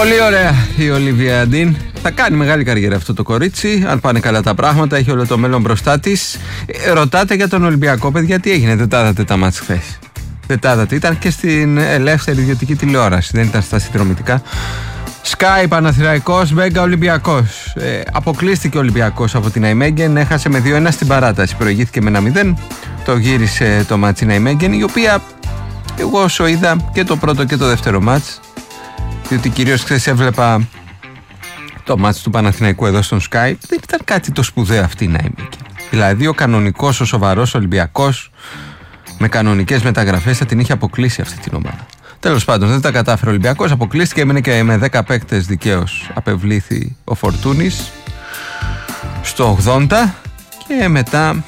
Πολύ ωραία η Ολίβια Αντίν. Θα κάνει μεγάλη καριέρα αυτό το κορίτσι. Αν πάνε καλά τα πράγματα, έχει όλο το μέλλον μπροστά της. Ρωτάτε για τον Ολυμπιακό, παιδιά, τι έγινε? Δεν τα είδατε τα μάτς χθες? Δεν τα είδατε? Ήταν και στην ελεύθερη ιδιωτική τηλεόραση, δεν ήταν στα συνδρομητικά. Sky Παναθηναϊκός, Μέγκα Ολυμπιακός. Αποκλείστηκε ο Ολυμπιακός από την Ναϊμέγγεν, έχασε με 2-1 στην παράταση. Προηγήθηκε με 1-0. Το γύρισε το μάτς η Ναϊμέγγεν, η οποία εγώ όσο είδα και το πρώτο και το δεύτερο μάτς, διότι κυρίως χθες έβλεπα το μάτς του Παναθηναϊκού εδώ στον Sky, δεν ήταν κάτι το σπουδαίο αυτή η Ναϊμέγγεν. Δηλαδή ο κανονικός, ο σοβαρός Ολυμπιακός με κανονικές μεταγραφές θα την είχε αποκλείσει αυτή την ομάδα. Τέλος πάντων, δεν τα κατάφερε ο Ολυμπιακός, αποκλείστηκε, έμεινε και με 10 παίκτες δικαίως. Απευλήθη ο Φορτούνης στο 80 και μετά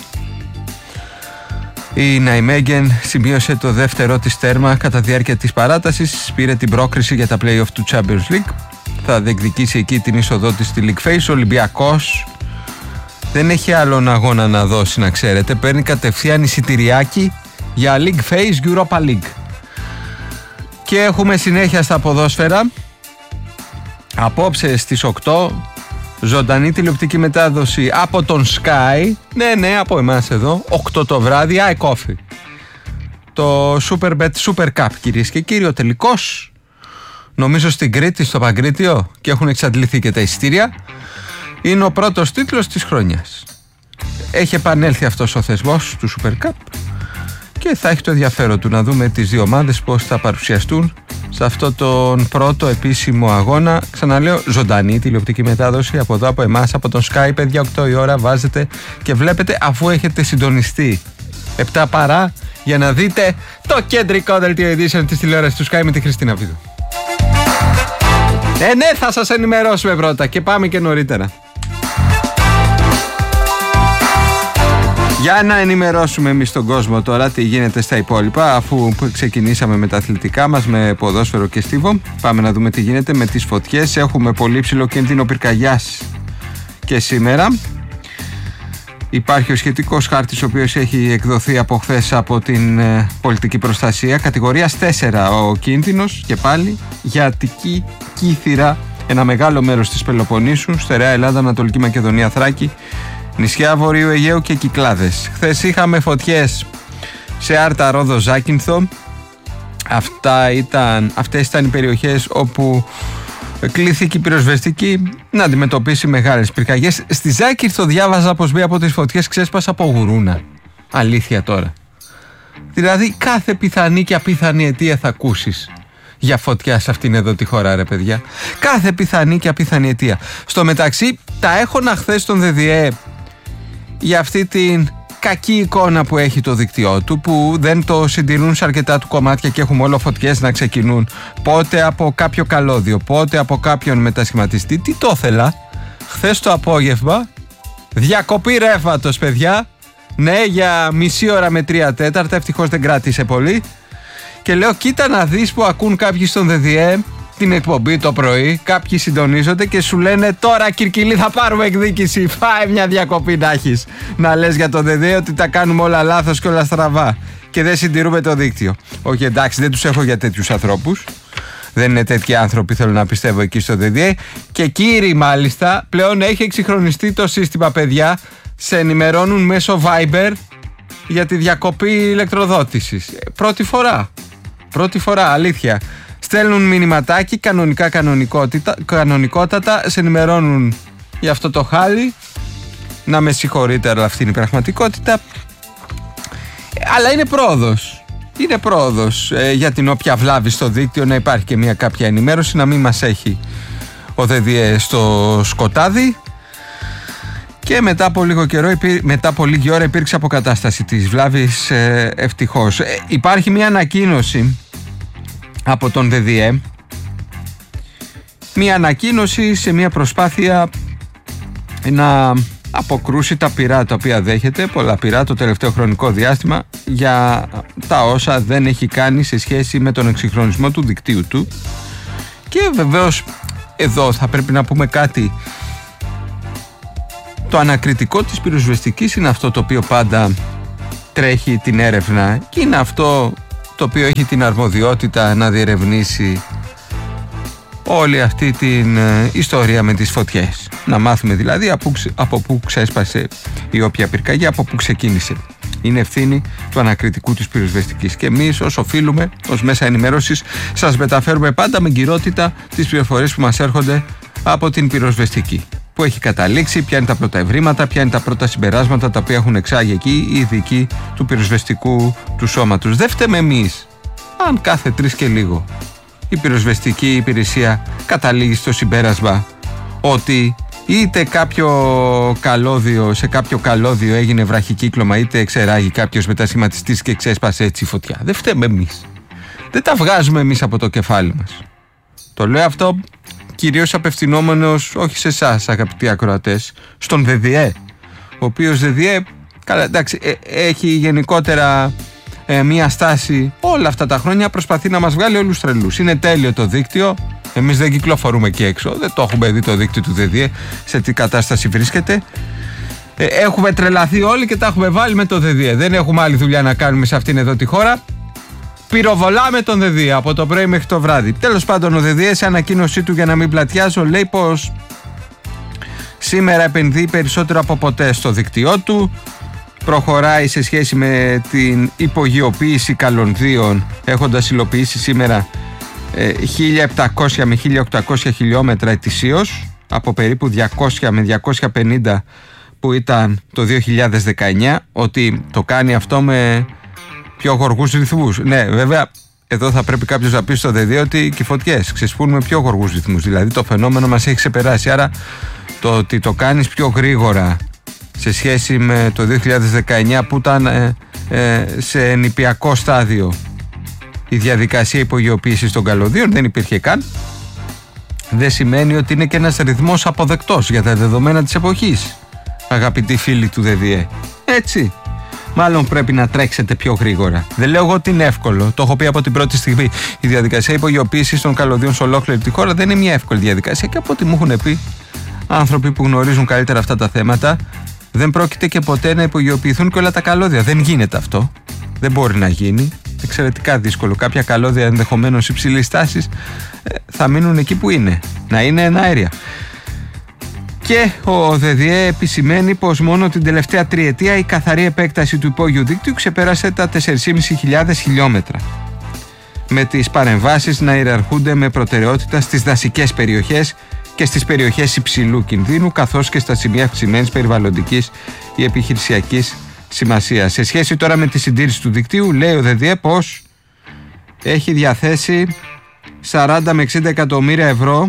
η Ναϊμέγγεν σημείωσε το δεύτερο της τέρμα κατά διάρκεια της παράτασης, πήρε την πρόκριση για τα play-off του Champions League. Θα διεκδικήσει εκεί την είσοδό της στη League Phase. Ο Ολυμπιακός δεν έχει άλλον αγώνα να δώσει, να ξέρετε. Παίρνει κατευθείαν εισιτηριάκι για League Phase, Europa League. Και έχουμε συνέχεια στα ποδόσφαιρα. Απόψε στις 8 ζωντανή τηλεοπτική μετάδοση από τον Sky. Ναι, από εμάς εδώ. 8 το βράδυ, Coffee. Το Superbet Super Cup, κυρίες και κύριοι, ο τελικός. Νομίζω στην Κρήτη, στο Παγκρίτιο, και έχουν εξαντληθεί και τα εισιτήρια. Είναι ο πρώτος τίτλος της χρονιάς. Έχει επανέλθει αυτός ο θεσμός του Super Cup και θα έχει το ενδιαφέρον του να δούμε τις δύο ομάδες πώς θα παρουσιαστούν σε αυτό τον πρώτο επίσημο αγώνα. Ξαναλέω, ζωντανή τηλεοπτική μετάδοση από εδώ, από εμάς, από τον Sky. Παιδιά, 8 η ώρα βάζετε και βλέπετε, αφού έχετε συντονιστεί 7 παρά, για να δείτε το κεντρικό δελτίο edition της τηλεόρασης του Sky με τη Χριστίνα Βίδου. Ναι, θα σας ενημερώσουμε πρώτα και πάμε και νωρίτερα. Για να ενημερώσουμε εμείς τον κόσμο τώρα τι γίνεται στα υπόλοιπα, αφού ξεκινήσαμε με τα αθλητικά μας, με ποδόσφαιρο και στίβο. Πάμε να δούμε τι γίνεται με τις φωτιές. Έχουμε πολύ ψηλό κίνδυνο πυρκαγιάς και σήμερα. Υπάρχει ο σχετικός χάρτης, ο οποίος έχει εκδοθεί από χθες από την πολιτική προστασία. Κατηγορίας 4 ο κίνδυνος, και πάλι για Αττική, Κύθυρα, ένα μεγάλο μέρος της Πελοποννήσου, Στερεά Ελλάδα, Ανατολική Μακεδονία, Θράκη, νησιά Βορείου Αιγαίου και Κυκλάδες. Χθες είχαμε φωτιές σε Άρτα, Ρόδο, Ζάκυνθο. Αυτές ήταν οι περιοχές όπου κλήθηκε η πυροσβεστική να αντιμετωπίσει μεγάλες πυρκαγιές. Στη Ζάκυνθο διάβαζα πως μία από τις φωτιές ξέσπασε από γουρούνα. Αλήθεια τώρα? Δηλαδή κάθε πιθανή και απίθανη αιτία θα ακούσεις για φωτιά σε αυτήν εδώ τη χώρα, ρε παιδιά. Κάθε πιθανή και απίθανη αιτία. Στο μεταξύ τα έχωνα χθες στον ΔΔΕ για αυτή την κακή εικόνα που έχει το δίκτυό του, που δεν το συντηρούν σε αρκετά του κομμάτια και έχουμε όλο φωτιές να ξεκινούν πότε από κάποιο καλώδιο, πότε από κάποιον μετασχηματιστή. Τι το ήθελα χθες το απόγευμα? Διακοπή ρεύματος, παιδιά. Ναι, για μισή ώρα με 3/4. Ευτυχώς δεν κράτησε πολύ. Και λέω, κοίτα να δεις που ακούν κάποιοι στον ΔΔΕ την εκπομπή το πρωί. Κάποιοι συντονίζονται και σου λένε, τώρα Κυρκυλή θα πάρουμε εκδίκηση. Φάει μια διακοπή να έχεις. Να λες για το ΔΔΕ ότι τα κάνουμε όλα λάθος και όλα στραβά και δεν συντηρούμε το δίκτυο. Όχι, εντάξει, δεν τους έχω για τέτοιους ανθρώπους. Δεν είναι τέτοιοι άνθρωποι, θέλω να πιστεύω, εκεί στο ΔΔΕ. Και κύριοι, μάλιστα, πλέον έχει εξυγχρονιστεί το σύστημα, παιδιά. Σε ενημερώνουν μέσω Viber για τη διακοπή ηλεκτροδότησης. Πρώτη φορά, αλήθεια. Στέλνουν μηνυματάκι, κανονικότατα, σε ενημερώνουν για αυτό το χάλι. Να με συγχωρείτε, αλλά αυτή είναι η πραγματικότητα. Αλλά είναι πρόοδος. Είναι πρόοδος για την όποια βλάβη στο δίκτυο, να υπάρχει και μια κάποια ενημέρωση, να μην μας έχει ο ΔΔΕ στο σκοτάδι. Και μετά από λίγη ώρα υπήρξε αποκατάσταση της βλάβης, ευτυχώς. Υπάρχει μια ανακοίνωση από τον ΔΔΕ, μια ανακοίνωση σε μια προσπάθεια να αποκρούσει τα πυρά τα οποία δέχεται, πολλά πυρά το τελευταίο χρονικό διάστημα, για τα όσα δεν έχει κάνει σε σχέση με τον εξυγχρονισμό του δικτύου του. Και βεβαίως εδώ θα πρέπει να πούμε κάτι. Το ανακριτικό της πυροσβεστικής είναι αυτό το οποίο πάντα τρέχει την έρευνα και είναι αυτό το οποίο έχει την αρμοδιότητα να διερευνήσει όλη αυτή την ιστορία με τις φωτιές. Να μάθουμε δηλαδή από πού ξέσπασε η όποια πυρκαγιά, από πού ξεκίνησε. Είναι ευθύνη του ανακριτικού της πυροσβεστικής. Και εμείς, ως οφείλουμε, ως μέσα ενημέρωσης, σας μεταφέρουμε πάντα με εγκυρότητα τις πληροφορίες που μας έρχονται από την πυροσβεστική. Που έχει καταλήξει, ποια είναι τα πρώτα ευρήματα, ποια είναι τα πρώτα συμπεράσματα τα οποία έχουν εξάγει εκεί οι ειδικοί του πυροσβεστικού του σώματος. Δεν φταίμε εμείς αν κάθε 3 και λίγο η πυροσβεστική υπηρεσία καταλήγει στο συμπέρασμα ότι είτε σε κάποιο καλώδιο έγινε βραχικύκλωμα, είτε εξεράγει κάποιος μετασχηματιστής και ξέσπασε έτσι η φωτιά. Δεν φταίμε εμείς. Δεν τα βγάζουμε εμείς από το κεφάλι μας. Το λέω αυτό κυρίως απευθυνόμενος όχι σε εσάς, αγαπητοί ακροατές, στον ΔΔΕ, ο οποίος ΔΔΕ, καλά, εντάξει, έχει γενικότερα μία στάση όλα αυτά τα χρόνια, προσπαθεί να μας βγάλει όλους τρελούς. Είναι τέλειο το δίκτυο, εμείς δεν κυκλοφορούμε εκεί έξω, δεν το έχουμε δει το δίκτυο του ΔΔΕ σε τι κατάσταση βρίσκεται. Έχουμε τρελαθεί όλοι και τα έχουμε βάλει με το ΔΔΕ. Δεν έχουμε άλλη δουλειά να κάνουμε σε αυτήν εδώ τη χώρα. Πυροβολάμε τον ΔΔΕ από το πρωί μέχρι το βράδυ. Τέλος πάντων, ο ΔΔΕ σε ανακοίνωσή του, για να μην πλατιάζω, λέει πως σήμερα επενδύει περισσότερο από ποτέ στο δίκτυό του. Προχωράει σε σχέση με την υπογειοποίηση καλωδίων, έχοντας υλοποιήσει σήμερα 1.700 με 1.800 χιλιόμετρα ετησίως, από περίπου 200 με 250 που ήταν το 2019, ότι το κάνει αυτό με πιο γοργούς ρυθμούς. Ναι, βέβαια, εδώ θα πρέπει κάποιος να πει στο ΔΔΕ ότι και οι φωτιές ξεσπούν με πιο γοργούς ρυθμούς. Δηλαδή το φαινόμενο μας έχει ξεπεράσει. Άρα το ότι το κάνεις πιο γρήγορα σε σχέση με το 2019 που ήταν σε νηπιακό στάδιο η διαδικασία υπογειοποίησης των καλωδίων, δεν υπήρχε καν, δεν σημαίνει ότι είναι και ένας ρυθμός αποδεκτός για τα δεδομένα της εποχής, αγαπητοί φίλοι του ΔΔΕ. Έτσι. Μάλλον πρέπει να τρέξετε πιο γρήγορα. Δεν λέω εγώ ότι είναι εύκολο. Το έχω πει από την πρώτη στιγμή. Η διαδικασία υπογειοποίησης των καλωδίων σε ολόκληρη τη χώρα δεν είναι μια εύκολη διαδικασία, και από ό,τι μου έχουν πει άνθρωποι που γνωρίζουν καλύτερα αυτά τα θέματα, δεν πρόκειται και ποτέ να υπογειοποιηθούν και όλα τα καλώδια. Δεν γίνεται αυτό. Δεν μπορεί να γίνει. Εξαιρετικά δύσκολο. Κάποια καλώδια ενδεχομένως υψηλής τάσης θα μείνουν εκεί που είναι. Να είναι εναέρια. Και ο ΔΔΕ επισημαίνει πως μόνο την τελευταία τριετία η καθαρή επέκταση του υπόγειου δίκτυου ξεπέρασε τα 4.500 χιλιόμετρα. Με τις παρεμβάσεις να ιεραρχούνται με προτεραιότητα στις δασικές περιοχές και στις περιοχές υψηλού κινδύνου, καθώς και στα σημεία αυξημένης περιβαλλοντικής ή επιχειρησιακής σημασίας. Σε σχέση τώρα με τη συντήρηση του δικτύου, λέει ο ΔΔΕ πως έχει διαθέσει 40 με 60 εκατομμύρια ευρώ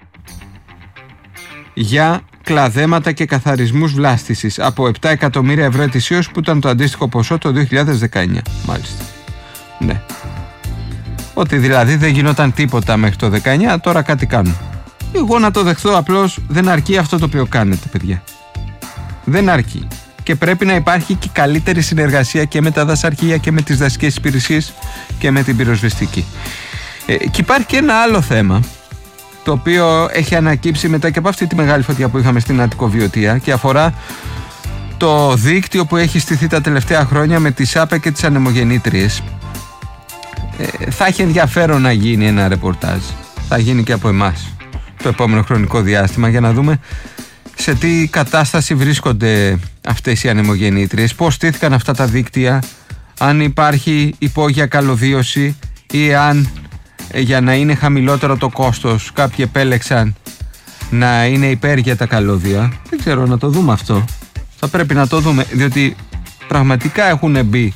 για κλαδέματα και καθαρισμούς βλάστησης, από 7 εκατομμύρια ευρώ ετησίως που ήταν το αντίστοιχο ποσό το 2019. Μάλιστα. Ναι. Ότι δηλαδή δεν γινόταν τίποτα μέχρι το 19, τώρα κάτι κάνουν. Εγώ να το δεχθώ, απλώς δεν αρκεί αυτό το οποίο κάνετε, παιδιά. Δεν αρκεί. Και πρέπει να υπάρχει και καλύτερη συνεργασία και με τα δασαρχεία και με τις δασικές υπηρεσίες και με την πυροσβεστική. Και υπάρχει και ένα άλλο θέμα, το οποίο έχει ανακύψει μετά και από αυτή τη μεγάλη φωτιά που είχαμε στην Αττικοβιωτία και αφορά το δίκτυο που έχει στηθεί τα τελευταία χρόνια με τις ΑΠΕ και τις ανεμογεννήτριες. Θα έχει ενδιαφέρον να γίνει ένα ρεπορτάζ. Θα γίνει και από εμάς το επόμενο χρονικό διάστημα, για να δούμε σε τι κατάσταση βρίσκονται αυτές οι ανεμογεννήτριες, πώς στήθηκαν αυτά τα δίκτυα, αν υπάρχει υπόγεια καλωδίωση ή αν για να είναι χαμηλότερο το κόστος κάποιοι επέλεξαν να είναι υπέρ για τα καλώδια. Δεν ξέρω, να το δούμε αυτό. Θα πρέπει να το δούμε, διότι πραγματικά έχουν μπει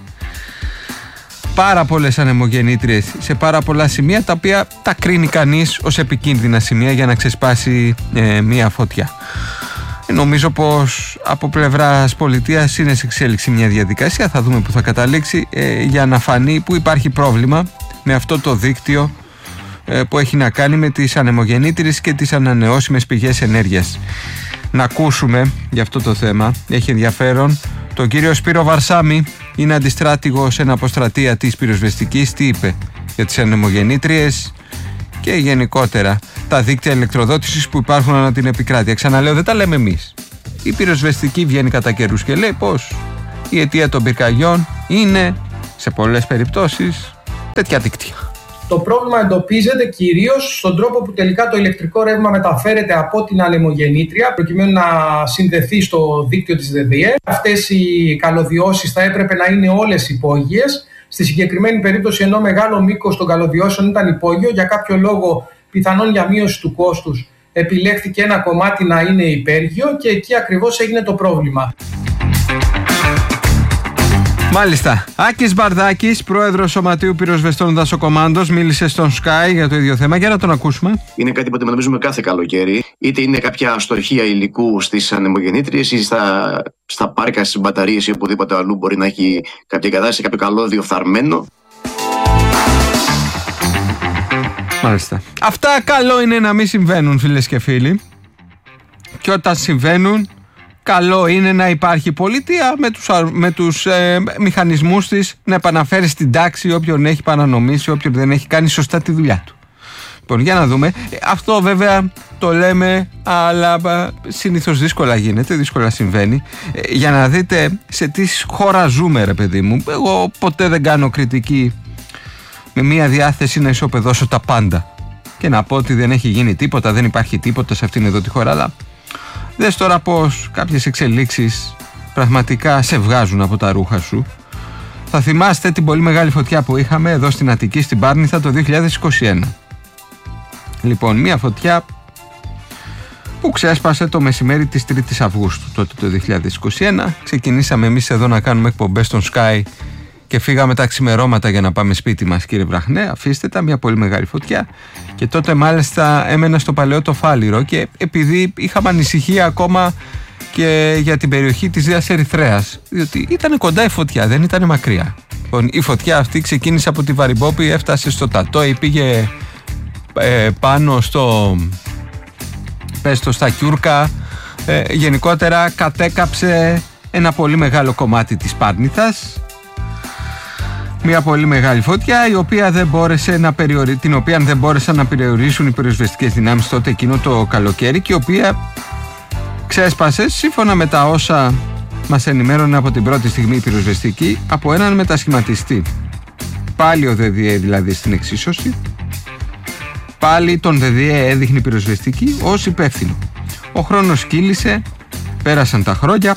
πάρα πολλές ανεμογεννήτριες σε πάρα πολλά σημεία, τα οποία τα κρίνει κανείς ως επικίνδυνα σημεία για να ξεσπάσει μία φωτιά. Νομίζω πως από πλευράς πολιτείας είναι σε εξέλιξη μια διαδικασία, θα δούμε που θα καταλήξει, για να φανεί που υπάρχει πρόβλημα με αυτό το δίκτυο που έχει να κάνει με τις ανεμογεννήτριες και τις ανανεώσιμες πηγές ενέργειας. Να ακούσουμε για αυτό το θέμα, έχει ενδιαφέρον, τον κύριο Σπύρο Βαρσάμι, είναι αντιστράτηγος εν αποστρατεία της πυροσβεστικής. Τι είπε για τις ανεμογεννήτριες και γενικότερα τα δίκτυα ηλεκτροδότησης που υπάρχουν ανά την επικράτεια. Ξαναλέω, δεν τα λέμε εμείς. Η πυροσβεστική βγαίνει κατά καιρούς και λέει πως η αιτία των πυρκαγιών είναι σε πολλές περιπτώσεις τέτοια δίκτυα. Το πρόβλημα εντοπίζεται κυρίως στον τρόπο που τελικά το ηλεκτρικό ρεύμα μεταφέρεται από την ανεμογεννήτρια προκειμένου να συνδεθεί στο δίκτυο της ΔΔΕ. Αυτές οι καλωδιώσεις θα έπρεπε να είναι όλες υπόγειες. Στη συγκεκριμένη περίπτωση, ενώ μεγάλο μήκος των καλωδιώσεων ήταν υπόγειο, για κάποιο λόγο, πιθανόν για μείωση του κόστους, επιλέχθηκε ένα κομμάτι να είναι υπέργειο και εκεί ακριβώς έγινε το πρόβλημα. Μάλιστα. Άκης Μπαρδάκης, πρόεδρος Σωματείου Πυροσβεστών Δασοκομάντος, μίλησε στον Sky για το ίδιο θέμα. Για να τον ακούσουμε. Είναι κάτι που αντιμετωπίζουμε κάθε καλοκαίρι. Είτε είναι κάποια αστοχία υλικού στις ανεμογεννήτριες ή στα πάρκα, στις μπαταρίες ή οπουδήποτε αλλού μπορεί να έχει κάποια κατάσταση, κάποιο καλώδιο φθαρμένο. Μάλιστα. Αυτά καλό είναι να μην συμβαίνουν, φίλες και φίλοι. Και όταν συμβαίνουν, καλό είναι να υπάρχει πολιτεία με τους μηχανισμούς της να επαναφέρει στην τάξη όποιον έχει παρανομήσει, όποιον δεν έχει κάνει σωστά τη δουλειά του. Λοιπόν, για να δούμε. Αυτό βέβαια το λέμε, αλλά συνήθως δύσκολα γίνεται, δύσκολα συμβαίνει. Για να δείτε σε τι χώρα ζούμε, ρε παιδί μου. Εγώ ποτέ δεν κάνω κριτική με μια διάθεση να ισοπεδώσω τα πάντα και να πω ότι δεν έχει γίνει τίποτα, δεν υπάρχει τίποτα σε αυτήν εδώ τη χώρα, αλλά δες τώρα πως κάποιες εξελίξεις πραγματικά σε βγάζουν από τα ρούχα σου. Θα θυμάστε την πολύ μεγάλη φωτιά που είχαμε εδώ στην Αττική, στην Πάρνηθα, το 2021. Λοιπόν, μια φωτιά που ξέσπασε το μεσημέρι της 3ης Αυγούστου τότε το 2021. Ξεκινήσαμε εμείς εδώ να κάνουμε εκπομπές στον Sky και φύγαμε τα ξημερώματα για να πάμε σπίτι μας, κύριε Βραχνέ. Αφήστε τα, μια πολύ μεγάλη φωτιά. Και τότε μάλιστα έμενα στο παλαιό το Φάληρο και επειδή είχαμε ανησυχία ακόμα και για την περιοχή της Δίας Ερυθρέας, διότι ήταν κοντά η φωτιά, δεν ήταν μακριά. Λοιπόν, η φωτιά αυτή ξεκίνησε από τη Βαριμπόπη, έφτασε στο Τατόι, πήγε πάνω στα Κιούρκα, γενικότερα κατέκαψε ένα πολύ μεγάλο κομμάτι της Πάρνηθας. Μια πολύ μεγάλη φωτιά, η οποία την οποία δεν μπόρεσαν να περιορίσουν οι πυροσβεστικές δυνάμεις τότε εκείνο το καλοκαίρι και η οποία ξέσπασε, σύμφωνα με τα όσα μας ενημέρωνε από την πρώτη στιγμή η πυροσβεστική, από έναν μετασχηματιστή. Πάλι ο ΔΔΕ δηλαδή στην εξίσωση, πάλι τον ΔΔΕ έδειχνε η πυροσβεστική ως υπεύθυνο. Ο χρόνος κύλησε, πέρασαν τα χρόνια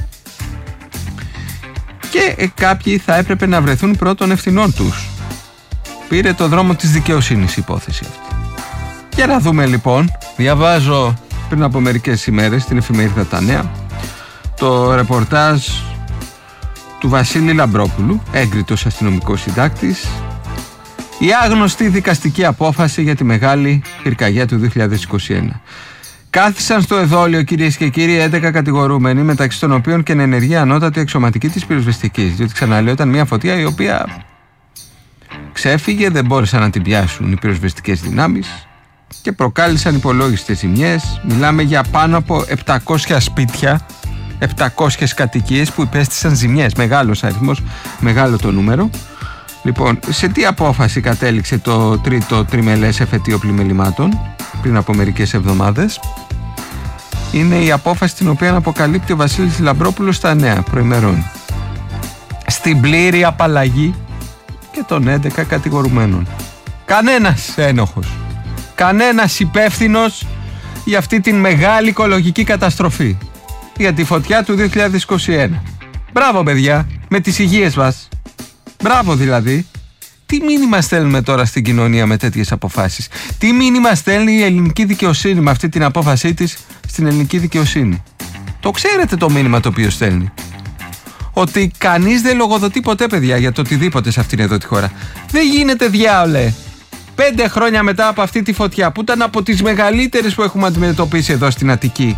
και κάποιοι θα έπρεπε να βρεθούν πρώτων ευθυνών τους. Πήρε το δρόμο της δικαιοσύνης η υπόθεση αυτή. Για να δούμε λοιπόν, διαβάζω πριν από μερικές ημέρες στην εφημερίδα Τα Νέα το ρεπορτάζ του Βασίλη Λαμπρόπουλου, έγκριτος αστυνομικός συντάκτης, η άγνωστη δικαστική απόφαση για τη μεγάλη πυρκαγιά του 2021. Κάθισαν στο εδόλιο, κυρίες και κύριοι, 11 κατηγορούμενοι, μεταξύ των οποίων και ενεργή ανώτατη αξιωματική της πυροσβεστικής. Διότι ξαναλέω, ήταν μια φωτιά η οποία ξέφυγε, δεν μπόρεσαν να την πιάσουν οι πυροσβεστικές δυνάμεις και προκάλεσαν υπολόγιστες ζημιές. Μιλάμε για πάνω από 700 σπίτια, 700 κατοικίες που υπέστησαν ζημιές. Μεγάλος αριθμός, μεγάλο το νούμερο. Λοιπόν, σε τι απόφαση κατέληξε το τρίτο τριμελές εφετείο πλημελημάτων πριν από μερικές εβδομάδες? Είναι η απόφαση την οποία αποκαλύπτει ο Βασίλης Λαμπρόπουλος στα Νέα προημερών. Στην πλήρη απαλλαγή και των 11 κατηγορουμένων. Κανένας ένοχος, κανένας υπεύθυνος για αυτή την μεγάλη οικολογική καταστροφή, για τη φωτιά του 2021. Μπράβο παιδιά, με τις υγείες μας. Μπράβο δηλαδή. Τι μήνυμα στέλνουμε τώρα στην κοινωνία με τέτοιες αποφάσεις? Τι μήνυμα στέλνει η ελληνική δικαιοσύνη με αυτή την απόφασή της στην ελληνική δικαιοσύνη? Το ξέρετε το μήνυμα το οποίο στέλνει? Ότι κανείς δεν λογοδοτεί ποτέ, παιδιά, για το οτιδήποτε σε αυτήν εδώ τη χώρα. Δεν γίνεται, διάολε, 5 χρόνια μετά από αυτή τη φωτιά που ήταν από τις μεγαλύτερες που έχουμε αντιμετωπίσει εδώ στην Αττική,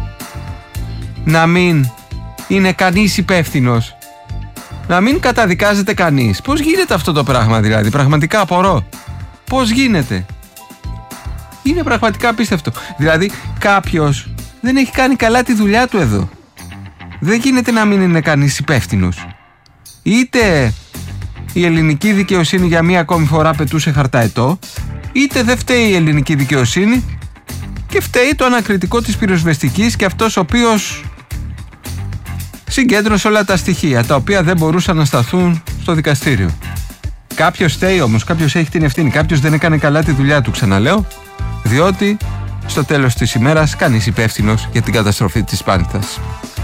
να μην είναι κανείς υπεύθυνος, να μην καταδικάζεται κανείς. Πώς γίνεται αυτό το πράγμα δηλαδή? Πραγματικά απορώ. Πώς γίνεται? Είναι πραγματικά απίστευτο. Δηλαδή κάποιος δεν έχει κάνει καλά τη δουλειά του εδώ. Δεν γίνεται να μην είναι κανείς υπεύθυνος. Είτε η ελληνική δικαιοσύνη για μία ακόμη φορά πετούσε χαρταετό, είτε δεν φταίει η ελληνική δικαιοσύνη και φταίει το ανακριτικό της πυροσβεστικής και αυτός ο οποίος συγκέντρωσε όλα τα στοιχεία τα οποία δεν μπορούσαν να σταθούν στο δικαστήριο. Κάποιος φταίει όμως, κάποιος έχει την ευθύνη, κάποιος δεν έκανε καλά τη δουλειά του, ξαναλέω, διότι στο τέλος της ημέρας κανείς υπεύθυνος για την καταστροφή της Πάνθας.